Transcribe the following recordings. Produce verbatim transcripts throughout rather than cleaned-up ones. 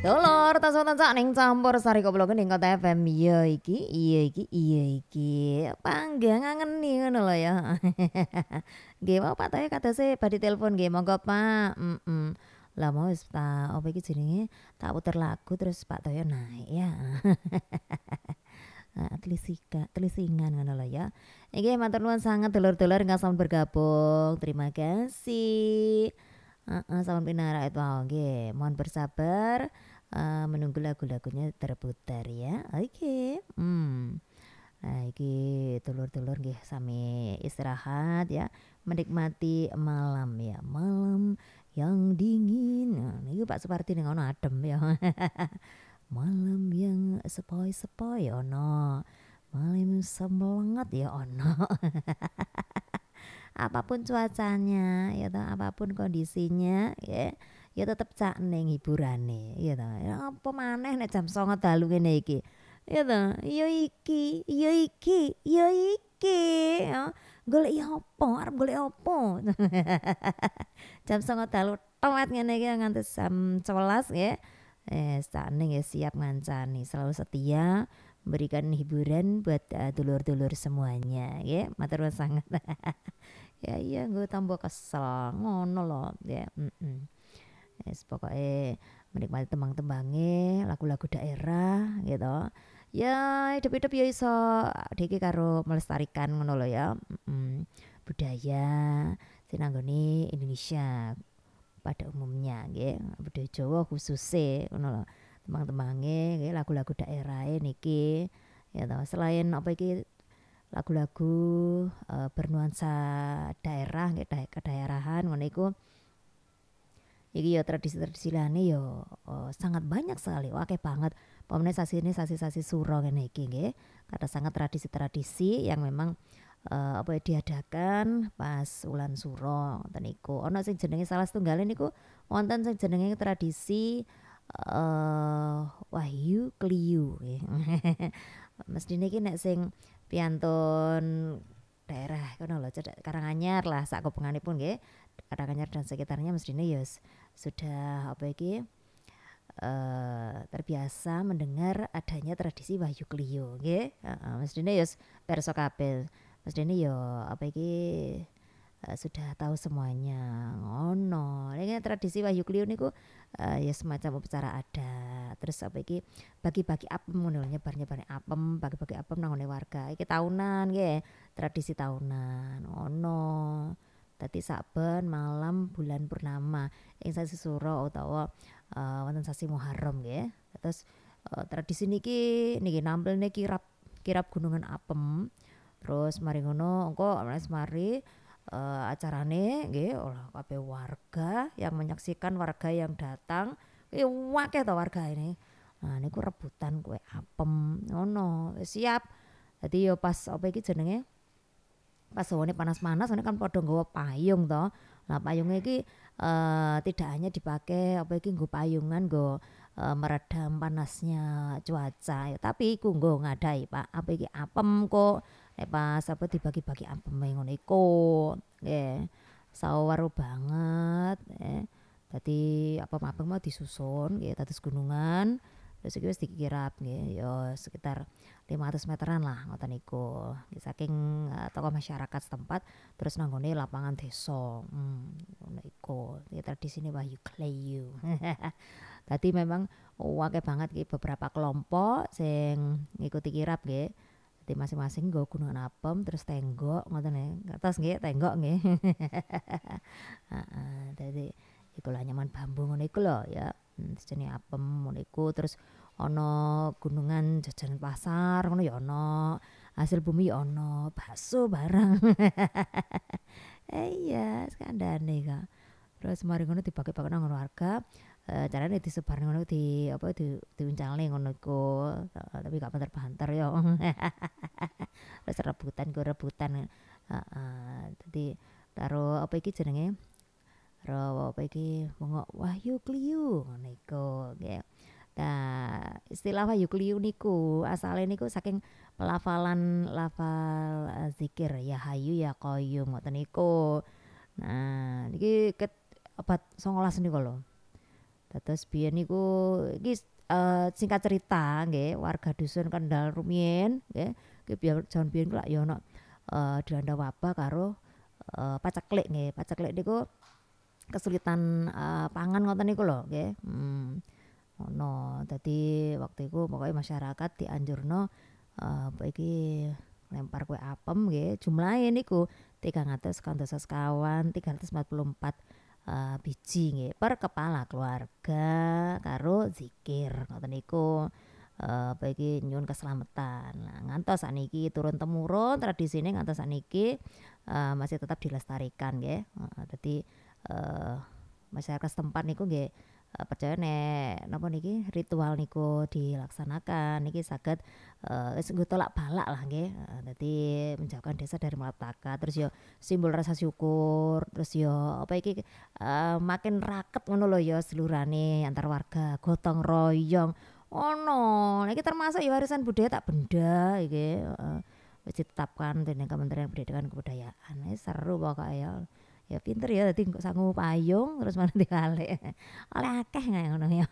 Dulur tansah-tansah ning campur sari koploken ning Kota F M. Iya iki, iya iki, iya iki. Panggih ngangeni ngono lho ya. Nggih mau Pak Toyo kadose badhe telepon nggih monggo Pak. Mhm. Lah mau wis tak apa iki jenenge, tak puter lagu terus Pak Toyo naik ya. Heeh, telisika telisingan ngono lho ya. Iki matur nuwun sanget dulur-dulur ingkang sampun bergabung. Terima kasih. Heeh, sampun pinarak itu mau nggih. Mohon bersabar eh, menunggu lagu-lagunya terputar ya. Oke. Hmm. Nah, iki dulur-dulur nggih sami istirahat ya, menikmati malam ya. Malam yang dingin. Nah, niki Pak Suparti ning ngono adem ya. Malam yang sepoi-sepoi ono. Malam semelengat ya ono. Apapun cuacanya ya toh, apapun kondisinya ya, ya tetep cak ning hiburane ya toh. Ya apa maneh nek jam songo dalu ngene iki. Ya toh, ya iki, ya iki, ya iki. Ya. Golek ya apa? Arep golek apa? Jam songo dalu tewet ngene iki nganti jam sebelas ya. Eh, sak ning ya siap ngancani, selalu setia memberikan hiburan buat uh, dulur-dulur semuanya ya. Matur nuwun sangat. Ya iya gue tambah kesel ngono loh ya. Mm-mm. Yes, pokoknya menikmati tembang-tembange lagu-lagu daerah gitu. Ya hidup-hidup ya iso diki karo melestarikan ngono lho ya. Mm-mm. Budaya sinanggone Indonesia pada umumnya nggih. Budaya Jawa khususnya ngono lho. Tembang-tembange nggih lagu-lagu daerah niki ya toh. Selain apa iki lagu-lagu uh, bernuansa daerah nggih dae kedaerahan ngono iku iki ya tradisi-tradisi liyane ya uh, sangat banyak sekali akeh banget pemene sasi ini sasi-sasi suro ngene iki nggih kata sangat tradisi-tradisi yang memang uh, apa ya diadakan pas wulan suro ngoten niku ana sing jenenge salah setunggal niku wonten sing jenenge tradisi uh, Wahyu Kliu nggih. Mestine iki nek sing piantun daerah kono lho cedhak Karanganyar lah sak kopenganipun nggih. Karanganyar dan sekitarnya mestine ya sudah apa iki eh terbiasa mendengar adanya tradisi Wahyu Kliyo nggih. Heeh, mestine ya pirsa kabeh. Mestine ya apa iki uh, sudah tahu semuanya ngono. Ini tradisi Wahyu Kliu niku uh, ya semacam upacara adat. Terus apa iki bagi-bagi apem ngono nyebar-nyebar apem, bagi-bagi apem nang ngone warga. Iki tahunan nggih, tradisi tahunan. Ono. Dadi saben malam bulan purnama ing sasi suro utawa uh, wonten sasi Muharram nggih. Terus uh, tradisi niki niki nampil niki kirap kirap gunungan apem. Terus mari ngono engko wis mari uh, acarane nggih olah kabeh warga yang menyaksikan warga yang datang iki akeh to warga ini. Nah niku rebutan kue apem ngono siap. Dadi yo pas apa iki jenenge pas hawane panas-panas ini kan padha nggawa payung to. Nah payungnya iki uh, tidak hanya dipakai apa iki nggo payungan nggo uh, meredam panasnya cuaca ya, tapi iku nggo ngadai Pak apa iki apem kok nek pas apa dibagi-bagi apem ngono iku nggih sawaru banget eh. Dadi apem-apem mau disusun nggih dados gunungan terus iki wis dikirap nggih ya sekitar lima ratus meteran lah ngoten niku saking uh, tokoh masyarakat setempat terus nanggone lapangan desa hmm, ngono iku iki tradisine Wahyu Kliu. Tadi memang akeh banget iki beberapa kelompok sing ngikuti kirap nggih. Dadi masing-masing nggo gunungan apem terus tenggok ngoten nggih. Kertas nggih tenggok nggih. Heeh, dadi iku lah nyaman bambu ngono iku lho ya. Hmm, jenenge apem ngono iku terus ono gunungan jajanan pasar ngono ya ono hasil bumi ya ono bakso barang. Eh iya skandane Kak. Terus mari ngono dibagi-bagi nang warga eh carane disebar ngono di apa di diuncale ngono iku tapi gak banter-banter yo. Terus rebutan go rebutan heeh dadi karo apa iki jenenge ro apa iki wong Wahyu Kliu ngono iku nggih. Nah, istilah Wahyu Kliu niku asale niku saking pelafalan lafal uh, zikir ya hayu ya qayyum ngoten niku. Nah, niki ket abad songolas niku lho. Dados biyen niku iki eee, singkat cerita nggih, warga dusun Kendal rumiyin nggih, ki biyen jaman biyen ku lak ya ana eee, dilanda wabah karo eee, paceklik nggih. Paceklik niku kesulitan eee, pangan ngoten niku lho nggih, mhm, ngono. Dadi waktu iku pokoke masyarakat dianjurno eee, apa iki lempar kue apem nggih, jumlahe niku tigang atus kantos sekawan, tiga ratus empat puluh empat eee, biji nggih per kepala keluarga karo zikir ngoten niku. Eee, apa iki nyuwun keselamatan. Nah, ngantos sakniki turun temurun tradisine ngantos sakniki eee, masih tetap dilestarikan nggih, heeh. Dadi eee, masyarakat setempat niku nggih eee, percaya nek napa niki ritual niku dilaksanakan niki saged eee, wis nggo tolak-balak lah nggih, heeh. Dadi menjauhkan desa dari malapetaka, terus ya simbol rasa syukur, terus ya apa iki eee, makin raket ngono lho ya sedulurane antar warga, gotong royong, ono. Iki termasuk ya warisan budaya tak benda iki, heeh. Wis ditetapkan dening Kementerian Pendidikan dan Kebudayaan. Wis seru pokoke ya. Ya pinter ya dadi engko sangu payung terus malah diwalik. Oleh akeh kae ngono ya.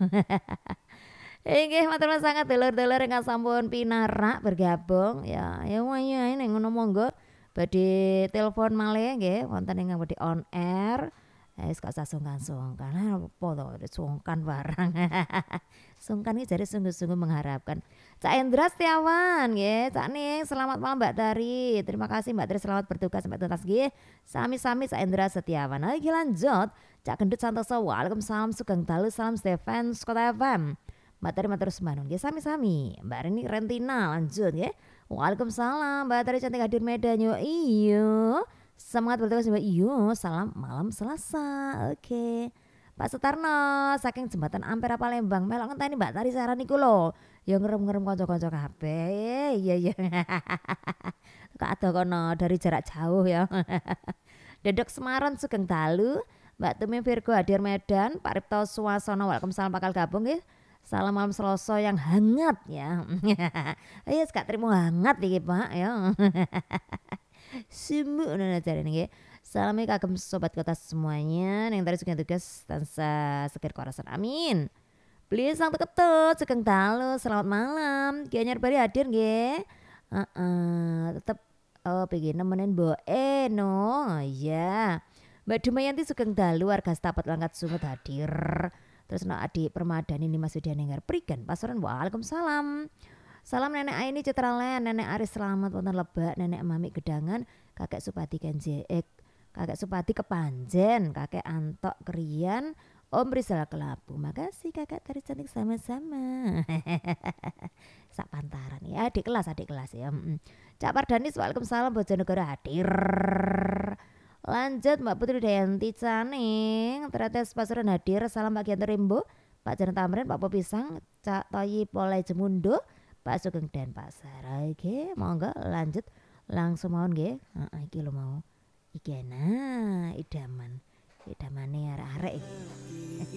Inggih matur nuwun sanget dulur-dulur ingkang sampun pinarak bergabung ya. Ya wayahe nek ngono monggo badhe telepon malih nggih wonten ingkang badhe on air. Eh, wis gak usah sungkan-sungkan. Ah, apa to sungkan barang. Sungkan iki jare sungguh-sungguh mengharapkan. Cak Endra Setiawan nggih, Cak Ning selamat malam Mbak Tari. Terima kasih Mbak Tari selamat bertugas sampai tuntas nggih. Sami-sami Cak Endra Setiawan. Lagi lanjut Cak Gendut Santoso. Waalaikumsalam Sugeng Dalu salam Stefan Kota F M. Mbak Tari matur sembahun nggih sami-sami. Mbak Reni Rentina lanjut nggih. Waalaikumsalam Mbak Tari cantik hadir Medan yo. Iyo. Semangat bertugas Mbak. Iyo, salam malam Selasa. Oke. Pak Sutarno saking jembatan Ampera Palembang melok ngenteni Mbak Tari saran niku lho. Ya ngerem-ngerem kanca-kanca kabeh. Iya iya. Kak ada kono dari jarak jauh ya. Dedok Semarang Sugeng Dalu, Mbak Tumi Virgo hadir Medan, Pak Ripto Suwasono Waalaikumsalam bakal gabung nggih. Salam malam Selasa yang hangat ya. Ayo gak trimo hangat iki Pak ya. Sumuk ngono jarene nggih. Salam kagem sobat kota semuanya yang tadi suka tugas tansah seger kewarasan amin. Beli sang ketut Sugeng Dalu selamat malam. Gianyar bari hadir nggih. Heeh, tetep oh pengen nemenin Mbok Eno. Iya. Mbak Dumayanti Sugeng Dalu warga Setapat Langkat Sumut hadir. Terus no adik Permadani Mas Widianenggar Prigen Pasuruan Waalaikumsalam. Salam Nenek Aini Citralen, Nenek Aris Selamat wonten Lebak, Nenek Mami Gedangan, Kakek Supati Kenjeek, Kakek Supati Kepanjen, Kakek Antok Kerian, Om Rizal Kelabu. Makasih Kakak Tari cantik sama-sama. Sak pantaran ya, adik kelas, adik kelas ya. Cak Pardanis Waalaikumsalam Bojonegoro hadir. Lanjut Mbak Putri Dayanti Caning, Tretes Pasuruan hadir. Salam Pak Gianto Rimbo, Pak Jan Tamrin, Pak Popisang, Cak Toyi Polai Jemundo, Pak Sugeng dan Pak Sarah. Oke, monggo lanjut langsung mau nggih. Heeh, iki lho mau. Iki enak, idaman. Idamane arek-arek iki.